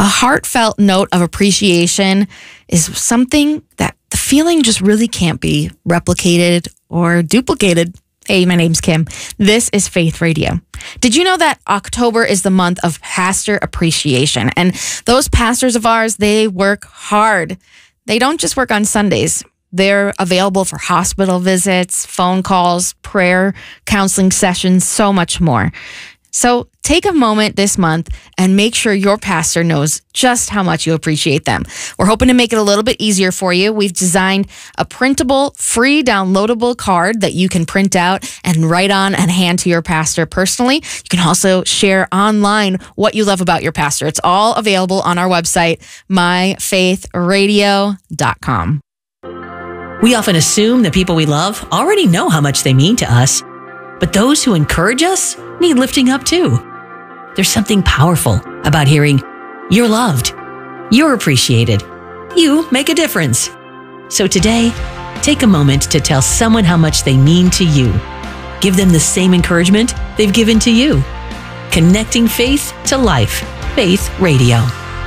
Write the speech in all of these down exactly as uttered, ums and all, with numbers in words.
A heartfelt note of appreciation is something that the feeling just really can't be replicated or duplicated. Hey, my name's Kim. This is Faith Radio. Did you know that October is the month of pastor appreciation? And those pastors of ours, they work hard. They don't just work on Sundays. They're available for hospital visits, phone calls, prayer, counseling sessions, so much more. So take a moment this month and make sure your pastor knows just how much you appreciate them. We're hoping to make it a little bit easier for you. We've designed a printable, free downloadable card that you can print out and write on and hand to your pastor personally. You can also share online what you love about your pastor. It's all available on our website, my faith radio dot com. We often assume the people we love already know how much they mean to us. But those who encourage us need lifting up too. There's something powerful about hearing, "You're loved. You're appreciated. You make a difference." So today, take a moment to tell someone how much they mean to you. Give them the same encouragement they've given to you. Connecting faith to life. Faith Radio.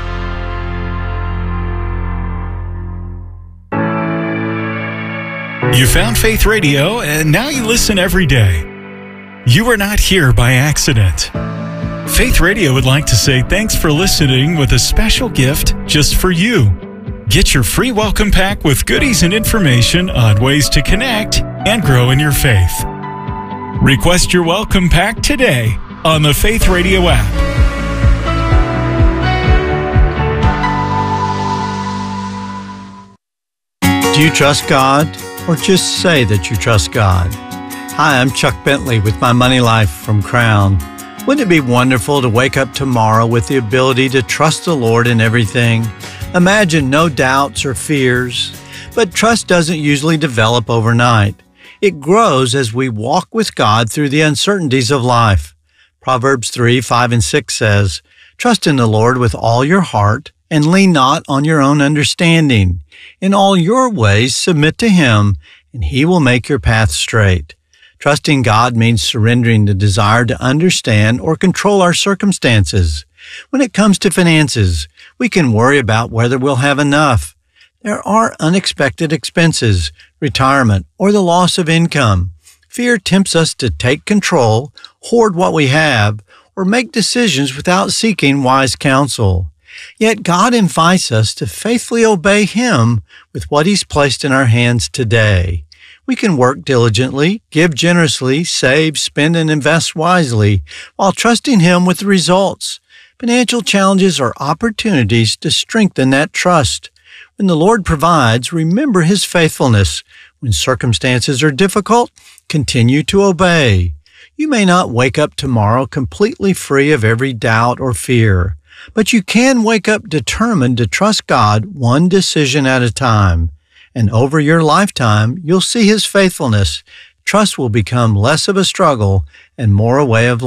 You found Faith Radio, and now you listen every day. You are not here by accident. Faith Radio would like to say thanks for listening with a special gift just for you. Get your free welcome pack with goodies and information on ways to connect and grow in your faith. Request your welcome pack today on the Faith Radio app. Do you trust God, or just say that you trust God? Hi, I'm Chuck Bentley with My Money Life from Crown. Wouldn't it be wonderful to wake up tomorrow with the ability to trust the Lord in everything? Imagine no doubts or fears. But trust doesn't usually develop overnight. It grows as we walk with God through the uncertainties of life. Proverbs three, five, and six says, "Trust in the Lord with all your heart, and lean not on your own understanding. In all your ways submit to Him, and He will make your path straight." Trusting God means surrendering the desire to understand or control our circumstances. When it comes to finances, we can worry about whether we'll have enough. There are unexpected expenses, retirement, or the loss of income. Fear tempts us to take control, hoard what we have, or make decisions without seeking wise counsel. Yet God invites us to faithfully obey Him with what He's placed in our hands today. We can work diligently, give generously, save, spend, and invest wisely while trusting Him with the results. Financial challenges are opportunities to strengthen that trust. When the Lord provides, remember His faithfulness. When circumstances are difficult, continue to obey. You may not wake up tomorrow completely free of every doubt or fear, but you can wake up determined to trust God one decision at a time. And over your lifetime, you'll see His faithfulness. Trust will become less of a struggle and more a way of life.